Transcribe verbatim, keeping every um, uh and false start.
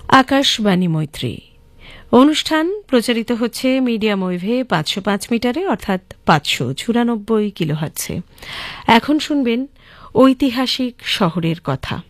আকাশবাণী মৈত্রী অনুষ্ঠান প্রচারিত হচ্ছে মিডিয়াম ওয়েভে পাঁচশো পাঁচ মিটারে অর্থাৎ পাঁচশো চুরানব্বই কিলোহার্টজে। এখন শুনবেন ঐতিহাসিক শহরের কথা।